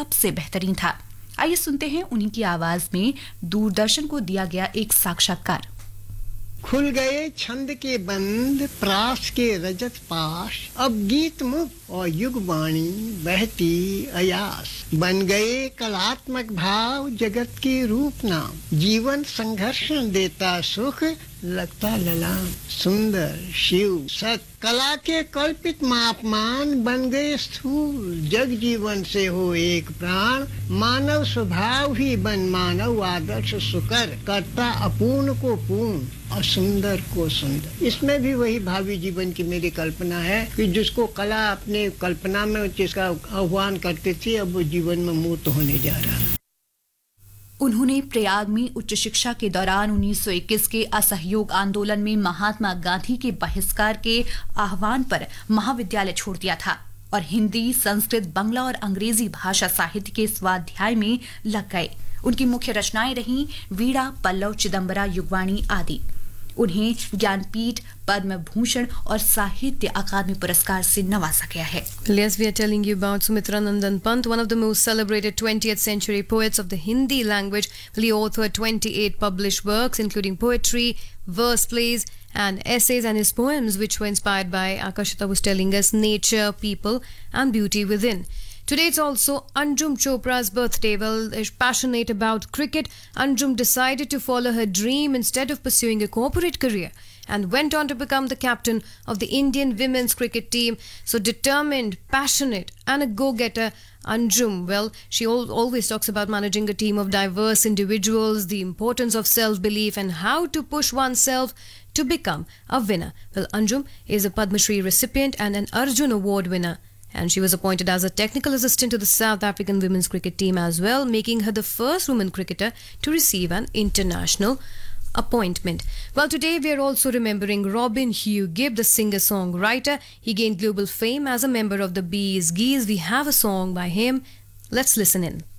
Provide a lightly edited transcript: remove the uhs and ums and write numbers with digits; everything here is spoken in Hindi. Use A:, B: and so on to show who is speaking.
A: सबसे बेहतरीन था। आइए सुनते हैं उन्हीं की आवाज में दूरदर्शन को दिया गया एक साक्षात्कार।
B: खुल गए छंद के बंद, प्रास के रजत पाश, अब गीत मुक्त और युग वाणी बहती अयास। बन गए कलात्मक भाव, जगत के रूप नाम, जीवन संघर्ष देता सुख, लगता ललाम। सुंदर शिव सत कला के कल्पित मापमान बन गए स्थूल, जग जीवन से हो एक प्राण। मानव स्वभाव ही बन मानव आदर्श सुकर, करता अपूर्ण को पूर्ण और सुंदर को सुंदर। इसमें भी वही भावी जीवन की मेरी कल्पना है कि जिसको कला अपने कल्पना में जिसका आह्वान करती थी, अब वो जीवन में मूर्त होने जा रहा है।
A: उन्होंने प्रयाग में उच्च शिक्षा के दौरान 1921 के असहयोग आंदोलन में महात्मा गांधी के बहिष्कार के आह्वान पर महाविद्यालय छोड़ दिया था और हिंदी, संस्कृत, बांग्ला और अंग्रेजी भाषा साहित्य के स्वाध्याय में लग गए। उनकी मुख्य रचनाएं रहीं वीणा, पल्लव, चिदंबरा, युगवाणी आदि। उन्हें ज्ञानपीठ, पद्म भूषण और साहित्य अकादमी पुरस्कार से नवाजा गया है।
C: Yes, we are telling you about Sumitra Nandan Pant, one of the most celebrated 20th century poets of the Hindi language. He authored 28 published works, including poetry, verse plays, and essays, and his poems, which were inspired by, Akashita was telling us, nature, people, and beauty within. Today it's also Anjum Chopra's birthday. Well, passionate about cricket, Anjum decided to follow her dream instead of pursuing a corporate career and went on to become the captain of the Indian women's cricket team. So determined, passionate, and a go-getter, Anjum, well, she always talks about managing a team of diverse individuals, the importance of self-belief, and how to push oneself to become a winner. Well, Anjum is a Padma Shri recipient and an Arjun Award winner. And she was appointed as a technical assistant to the South African women's cricket team as well, making her the first woman cricketer to receive an international appointment. Well, today we are also remembering Robin Hugh Gibb, the singer-songwriter. He gained global fame as a member of the Bees Gees. We have a song by him. Let's listen in.